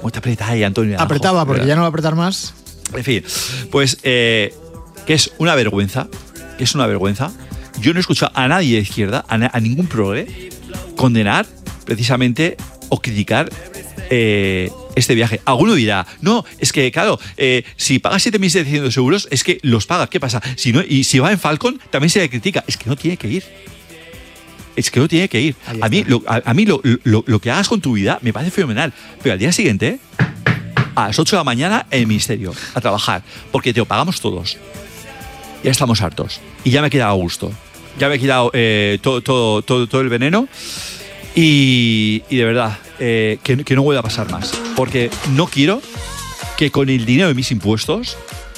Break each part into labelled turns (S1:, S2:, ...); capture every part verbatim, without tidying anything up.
S1: ¿Cómo te aprieta ahí, Antonio Naranjo?
S2: Apretaba, porque
S1: ¿verdad?
S2: ya no va a apretar más.
S1: En fin, pues eh, que es una vergüenza, que es una vergüenza. Yo no he escuchado a nadie de izquierda, a, na- a ningún progre, condenar precisamente o criticar eh, este viaje. Alguno dirá, no, es que claro, eh, si pagas siete mil setecientos euros, es que los pagas. ¿Qué pasa? Si no, y si va en Falcon, también se le critica. Es que no tiene que ir. Es que no tiene que ir. A mí, lo, a, a mí lo, lo, lo que hagas con tu vida me parece fenomenal. Pero al día siguiente, a las ocho de la mañana, en el ministerio, a trabajar. Porque te lo pagamos todos. Ya estamos hartos. Y ya me he quedado a gusto. Ya me he quitado eh, todo, todo, todo, todo el veneno. Y, y de verdad, eh, que, que no vuelva a pasar más. Porque no quiero que con el dinero de mis impuestos,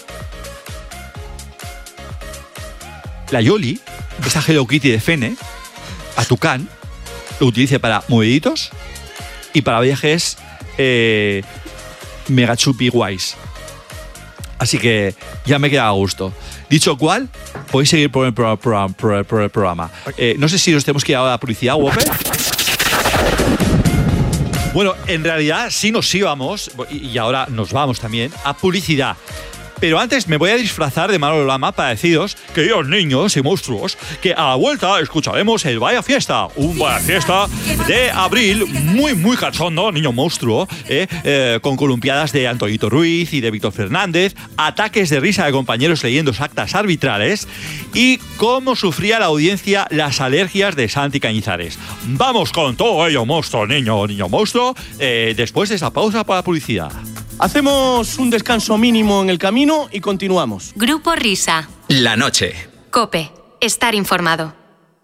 S1: la Yoli, esta Hello Kitty de Fene, a Tucán, lo utilice para moveditos y para viajes eh, mega chupi guays. Así que ya me queda a gusto. Dicho cual, podéis seguir por el, pro, pro, pro, pro, el programa. Eh, no sé si nos tenemos que ir ahora a la publicidad, Wope. Bueno, en realidad sí nos íbamos, y ahora nos vamos también, a publicidad. Pero antes me voy a disfrazar de Manolo Lama para deciros, queridos niños y monstruos, que a la vuelta escucharemos el Vaya Fiesta, un Vaya Fiesta de abril muy, muy cachondo, niño monstruo, eh, eh, con columpiadas de Antonito Ruiz y de Víctor Fernández, ataques de risa de compañeros leyendo actas arbitrales y cómo sufría la audiencia las alergias de Santi Cañizares. Vamos con todo ello, monstruo, niño, niño monstruo, eh, después de esa pausa para la publicidad.
S3: Hacemos un descanso mínimo en el camino y continuamos.
S4: Grupo Risa.
S5: La noche.
S4: COPE. Estar informado.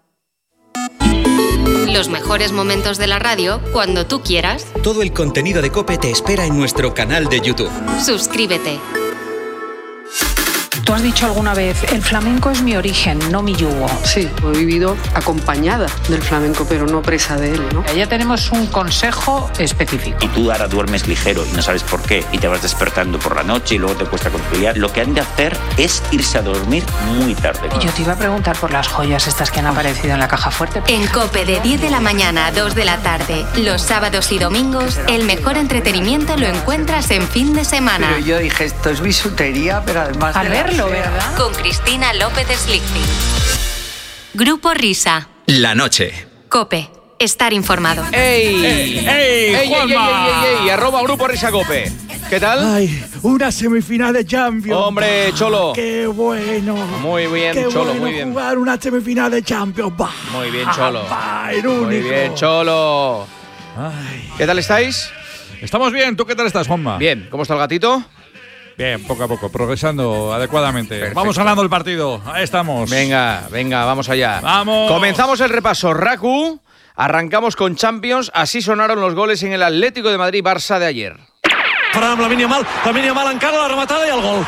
S4: Los mejores momentos de la radio cuando tú quieras.
S5: Todo el contenido de COPE te espera en nuestro canal de YouTube.
S4: Suscríbete.
S6: Tú has dicho alguna vez, el flamenco es mi origen, no mi yugo.
S7: Sí, he vivido acompañada del flamenco, pero no presa de él, ¿no?
S6: Ya tenemos un consejo específico.
S8: Y tú ahora duermes ligero y no sabes por qué, y te vas despertando por la noche y luego te cuesta conciliar. Lo que han de hacer es irse a dormir muy tarde.
S6: Yo te iba a preguntar por las joyas estas que han aparecido en la caja fuerte.
S4: En COPE de diez de la mañana a dos de la tarde, los sábados y domingos, el mejor entretenimiento lo encuentras en fin de semana.
S9: Pero yo dije, esto es bisutería, pero además
S6: Al verlo, ¿verdad?
S4: Con Cristina López Slichting. Grupo Risa.
S5: La noche.
S4: COPE. Estar informado.
S3: ¡Ey!
S1: ¡Ey,
S3: ¡Ey, ey,
S1: Juanma!
S3: ey, ey, ey! Arroba Grupo Risa Cope. ¿Qué tal?
S2: Ay, una semifinal de Champions.
S3: Hombre, Cholo.
S2: ¡Qué bueno!
S3: Muy bien,
S2: Qué
S3: Cholo,
S2: bueno
S3: muy bien.
S2: jugar una semifinal de Champions. Bah,
S3: Muy bien, Cholo.
S2: bah, el
S3: Muy
S2: único.
S3: bien, Cholo.
S1: Ay.
S3: ¿Qué tal estáis?
S1: Estamos bien, ¿tú qué tal estás, Juanma?
S3: Bien, ¿cómo está el gatito?
S1: Bien, poco a poco, progresando adecuadamente.
S3: Perfecto.
S1: Vamos ganando el partido, ahí estamos.
S3: Venga, venga, vamos allá.
S1: ¡Vamos!
S3: Comenzamos el repaso. Raku, arrancamos con Champions. Así sonaron los goles en el Atlético de Madrid-Barça de ayer.
S10: Farà amb la Lamine Yamal, la Lamine Yamal encara la rematada i el gol.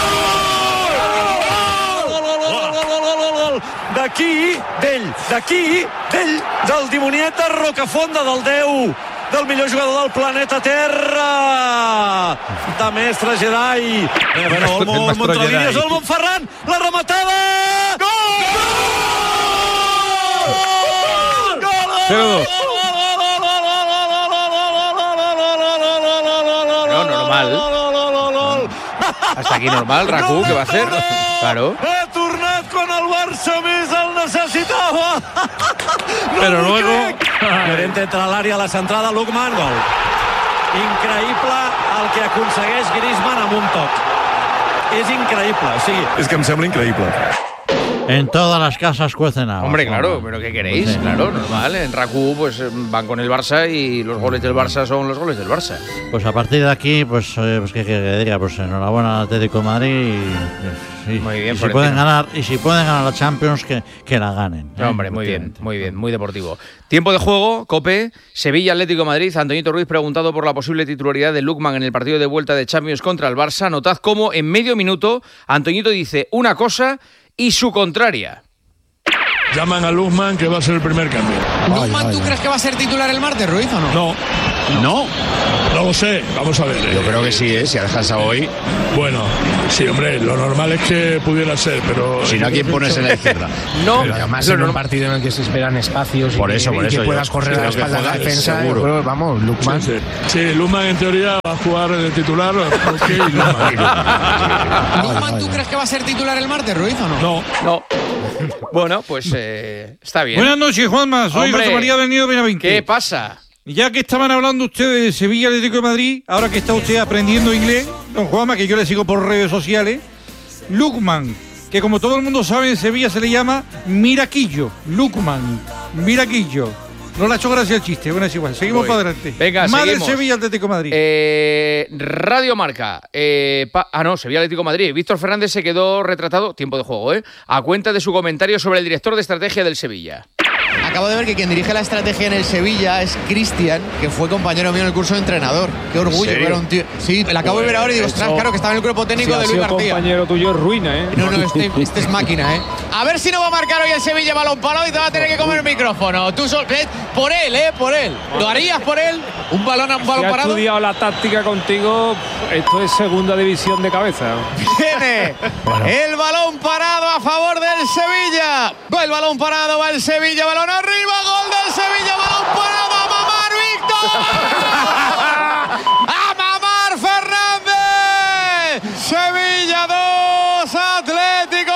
S10: Gol! D'aquí, d'ell, d'aquí, d'ell, del dimonieta Rocafonda, del Déu, del millor jugador del planeta Terra, de mestre Jedi. Vinga, bueno, Olmo, Olmo, entre línies, Olmo, Ferran, la rematada! Gol! Gol!
S1: cero dos.
S3: No, normal. Hasta aquí normal, Raku, ¿qué va a hacer? Claro.
S10: Ha tornat quan el Barça més el necessitava. No
S1: Però luego...
S10: Llorente entre l'àrea, la centrada, Lukman, gol. Increïble el que aconsegueix Griezmann amb un toc. És increïble, o sigui...
S11: És que em sembla increïble.
S12: En todas las casas cuecen habas.
S3: Hombre, claro, pero ¿qué queréis?
S12: Sí.
S3: Claro, normal. En Raku pues van con el Barça y los goles del Barça son los goles del Barça.
S12: Pues a partir de aquí, pues, eh, pues qué quiere que diga, pues enhorabuena al Atlético de Madrid y, y,
S3: Muy bien,
S12: y si
S3: Florentino.
S12: pueden ganar y si pueden ganar la Champions que, que la ganen.
S3: No, hombre, muy bien, muy bien, muy deportivo. Tiempo de juego, Cope, Sevilla Atlético de Madrid. Antonito Ruiz preguntado por la posible titularidad de Lukman en el partido de vuelta de Champions contra el Barça. Notad cómo en medio minuto Antonito dice una cosa y su contraria.
S11: Llaman a Lukman, que va a ser el primer cambio.
S13: ¿Lukman tú crees que va a ser titular el martes, Ruiz, o no?
S11: No, No. No lo sé, vamos a ver.
S13: Yo creo que sí, ¿eh? Si ha descansado hoy.
S11: Bueno, sí, hombre, lo normal es que pudiera ser, pero...
S13: Si no, ¿a quién pones en la izquierda?
S3: No,
S14: pero además en un partido en el que se esperan espacios
S13: por
S14: y,
S13: eso,
S14: que,
S13: por
S14: y
S13: eso
S14: que puedas
S13: yo,
S14: correr
S13: sí,
S14: a la espalda de la defensa,
S13: seguro.
S14: Pero, vamos, Lukman.
S11: Sí, sí. sí, Lukman en teoría va a jugar de titular. Okay, Lukman.
S15: ¿Lukman tú crees que va a ser titular el martes, Ruiz, o no?
S11: No.
S3: No. Bueno, pues eh, está bien.
S12: Buenas noches, Juanma. Soy
S3: Hombre,
S12: José María Benito Benavente.
S3: ¿Qué pasa?
S12: Ya que estaban hablando ustedes de Sevilla Atlético de Madrid, ahora que está usted aprendiendo inglés, don Juanma, que yo le sigo por redes sociales, Lukman, que como todo el mundo sabe en Sevilla se le llama Miraquillo. Lukman, Miraquillo. No le ha hecho gracia el chiste, bueno, es igual. Seguimos para adelante.
S3: Venga,
S12: Más
S3: seguimos.
S12: del Sevilla Atlético de Madrid.
S3: Eh, Radio Marca. Eh, pa- ah, no, Sevilla Atlético de Madrid. Víctor Fernández se quedó retratado, tiempo de juego, ¿eh? A cuenta de su comentario sobre el director de estrategia del Sevilla.
S15: Acabo de ver que quien dirige la estrategia en el Sevilla es Cristian, que fue compañero mío en el curso de entrenador. Qué orgullo ver a un tío. Sí, le acabo de ver ahora y digo, ostras, claro que estaba en el cuerpo técnico
S16: si
S15: de
S16: ha
S15: Luis
S16: sido
S15: García.
S16: compañero tuyo es ruina, ¿eh?
S15: No, no, este, este es máquina, ¿eh? A ver si no va a marcar hoy el Sevilla balón parado y te va a tener que comer el micrófono. Tú sol, ¿eh? Por él, ¿eh? Por él. ¿Lo harías por él? ¿Un balón a un balón
S16: Si ha
S15: parado?
S16: estudiado la táctica contigo, esto es segunda división de cabeza.
S15: Viene el balón parado a favor del Sevilla. Va el balón parado, va el Sevilla, balón arriba, gol del Sevilla, balón parado, a mamar Víctor. A mamar Fernández. Sevilla dos, Atlético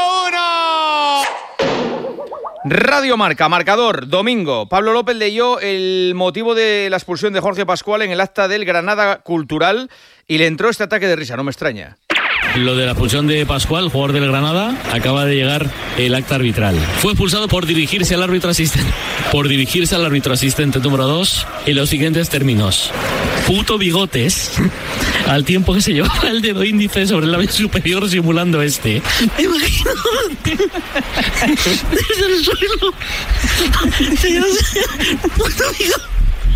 S15: uno.
S3: Radio Marca, marcador, domingo. Pablo López leyó el motivo de la expulsión de Jorge Pascual en el acta del Granada Cultural y le entró este ataque de risa, no me extraña.
S17: Lo de la expulsión de Pascual, jugador del Granada, acaba de llegar el acta arbitral. Fue expulsado por dirigirse al árbitro asistente, por dirigirse al árbitro asistente número dos en los siguientes términos. Puto bigotes, al tiempo que se llevaba el dedo índice sobre el labio superior simulando este. Me imagino desde el suelo. Puto bigotes.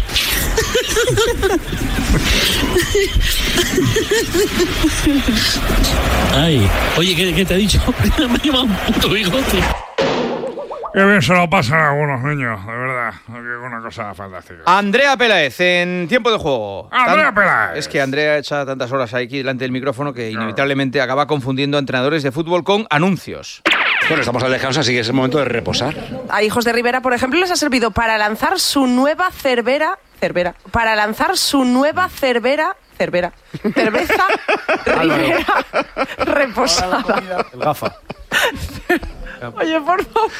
S17: Ay, oye, ¿qué, qué te ha dicho? Me ha llevado un puto bigote.
S18: Qué bien se lo pasan algunos niños, de verdad. Es una cosa fantástica.
S3: Andrea Peláez, en tiempo de juego.
S18: Andrea
S3: Tan-
S18: Peláez.
S3: Es que Andrea echa tantas horas aquí delante del micrófono que inevitablemente acaba confundiendo a entrenadores de fútbol con anuncios.
S13: Bueno, estamos al descanso, así que es el momento de reposar.
S19: A Hijos de Rivera, por ejemplo, les ha servido para lanzar su nueva cervera, cervera, para lanzar su nueva cervera, cervera, cerveza Rivera reposada.
S16: El gafa.
S19: Oye, por favor.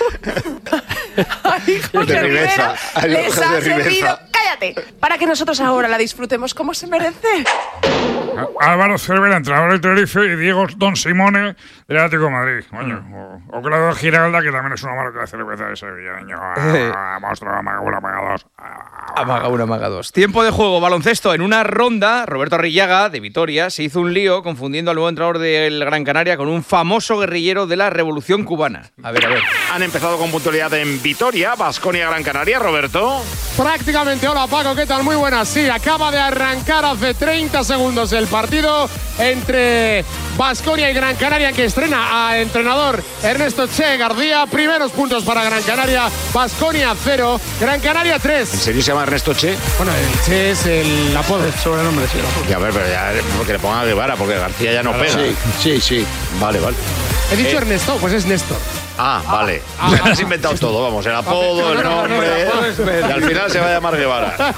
S19: A Hijos de,
S13: De
S19: Rivera
S13: Rivera, a
S19: les
S13: Hijos
S19: ha
S13: de Rivera.
S19: servido, cállate, para que nosotros ahora la disfrutemos como se merece.
S18: Álvaro Cervera, entrenador del Tenerife, y Diego Don Simone, del Atlético de Madrid. Coño. O, o Claudio Giralda, que también es una marca de cerveza de Sevilla. Niño. Ah, monstruo, amaga uno, amaga dos.
S3: Amaga uno, amaga dos. Tiempo de juego, baloncesto. En una ronda, Roberto Arrillaga, de Vitoria, se hizo un lío confundiendo al nuevo entrenador del Gran Canaria con un famoso guerrillero de la Revolución Cubana. A ver, a ver.
S20: Han empezado con puntualidad en Vitoria, Baskonia, Gran Canaria. Roberto.
S21: Prácticamente, hola Paco, ¿qué tal? Muy buenas. Sí, acaba de arrancar hace treinta segundos el partido entre Baskonia y Gran Canaria, que estrena a entrenador Ernesto Che García. Primeros puntos para Gran Canaria, Baskonia cero, Gran Canaria tres.
S13: ¿En serio se llama Ernesto Che?
S21: Bueno, el Che es el apodo, el sobrenombre, sí, el apodo.
S13: Ya, a ver, pero ya, porque le pongan a Guevara, porque García ya no
S21: Claro,
S13: pega.
S21: sí,
S13: sí, sí. Vale, vale.
S21: He dicho
S13: Eh,
S21: Ernesto, pues es Néstor.
S13: Ah, vale.
S21: ah,
S13: O sea, te
S21: ah,
S13: has inventado todo, vamos, el apodo, el
S21: No, no, no,
S13: nombre.
S21: el apodo es-
S13: Y al final se va a llamar Guevara.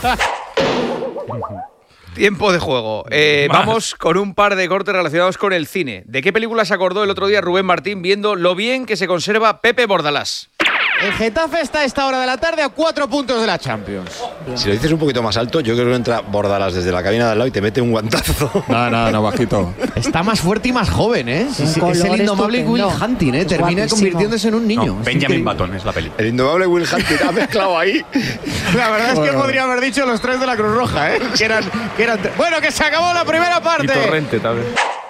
S3: Tiempo de juego. Eh, vamos con un par de cortes relacionados con el cine. ¿De qué película se acordó el otro día Rubén Martín viendo lo bien que se conserva Pepe Bordalás?
S15: El Getafe está a esta hora de la tarde a cuatro puntos de la Champions.
S13: Si lo dices un poquito más alto, yo creo que entra Bordalas desde la cabina de al lado y te mete un guantazo.
S22: No, no, no, bajito.
S15: Está más fuerte y más joven, ¿eh? Sí, sí,
S22: color
S15: es el indomable
S22: estupendo.
S15: Will Hunting, ¿eh?
S22: Es
S15: Termina
S22: guapísimo.
S15: convirtiéndose en un niño.
S20: No, Benjamin Button es la peli.
S13: El indomable Will Hunting ha mezclado ahí.
S15: La verdad es que
S22: Bueno.
S15: podría haber dicho los tres de la Cruz Roja, ¿eh? Que eran, que eran tre- Bueno, que se acabó la primera parte.
S16: también.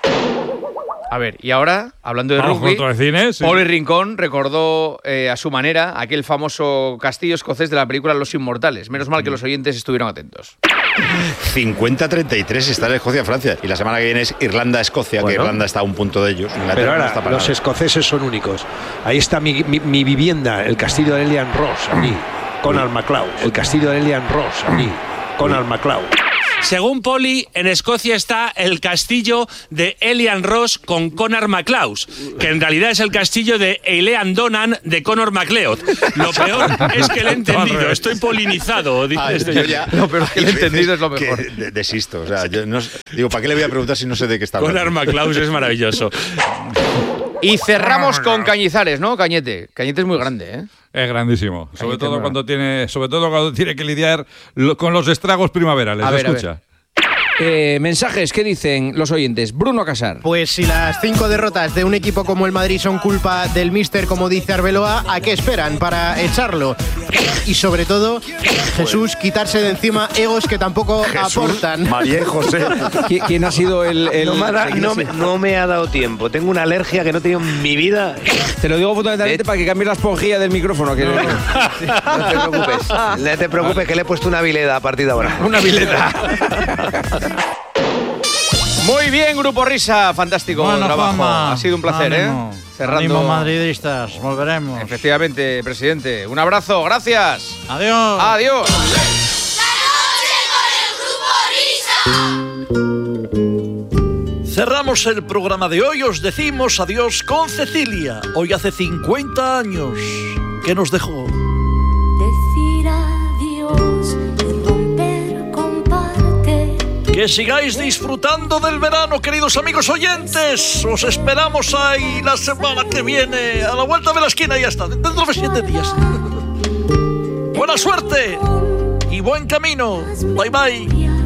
S3: A ver, y ahora, hablando de
S18: Vamos
S3: rugby,
S18: con otro de cine, sí.
S3: Poli Rincón recordó eh, a su manera aquel famoso castillo escocés de la película Los Inmortales. Menos mal que los oyentes estuvieron atentos.
S13: cincuenta a treinta y tres está en Escocia-Francia. Y la semana que viene es Irlanda-Escocia, que
S23: Bueno.
S13: Irlanda está a un punto de ellos. Inglaterra
S23: Pero
S13: no
S23: ahora,
S13: está para
S23: los
S13: nada.
S23: escoceses son únicos. Ahí está mi, mi, mi vivienda, el castillo de Elian Ross, allí. Conal MacLeod. El castillo de Elian Ross, allí. Conor McLeod.
S17: Según Poli, en Escocia está el castillo de Elian Ross con Conor McLeod, que en realidad es el castillo de Eilean Donan de Conor McLeod. Lo peor es que le he entendido, estoy polinizado. Dice
S13: Ah,
S17: este.
S13: yo ya-
S3: Lo peor es que le he
S13: hay veces
S3: entendido, es lo mejor.
S13: que de- desisto. O sea, yo no, digo, ¿para qué le voy a preguntar si no sé de qué está hablando?
S17: Conor McLeod es maravilloso.
S3: Y cerramos con Cañizares, ¿no, Cañete? Cañete es muy grande, ¿eh?
S12: Es grandísimo. Sobre
S3: Cañete
S12: todo
S3: mola.
S12: cuando tiene, sobre todo cuando tiene que lidiar lo- con los estragos primaverales.
S3: A ver, a
S12: Escucha.
S7: Eh, mensajes, ¿qué dicen los oyentes? Bruno Casar.
S8: Pues si las cinco derrotas de un equipo como el Madrid son culpa del míster, como dice Arbeloa, ¿a qué esperan para echarlo? Y sobre todo, Jesús, quitarse de encima egos que tampoco aportan.
S13: María y José.
S7: ¿Qui- ¿Quién ha sido el...? el-
S23: No me, ha da-
S7: ¿quién ha
S23: no me-
S7: sido?
S23: no me ha dado tiempo. Tengo una alergia que no he tenido en mi vida.
S7: Te lo digo fundamentalmente para que cambies la esponjilla del micrófono. Que...
S23: No te preocupes. No te preocupes que le he puesto una vileda a partir de ahora.
S7: Una vileta.
S3: Muy bien, Grupo Risa, fantástico
S2: Bueno,
S3: trabajo.
S2: Juanma,
S3: Ha sido un placer,
S2: ánimo.
S3: ¿eh? Cerrando.
S2: Ánimo, madridistas, volveremos.
S3: Efectivamente, presidente. Un abrazo, gracias.
S2: Adiós.
S3: Adiós.
S2: Cerramos el programa de hoy, os decimos adiós con Cecilia. Hoy hace cincuenta años que nos dejó.
S22: Decir adiós y romper comparte.
S2: Que sigáis disfrutando del verano, queridos amigos oyentes. Os esperamos ahí la semana que viene, a la vuelta de la esquina, ya está, dentro de siete días. Buena suerte y buen camino. Bye bye.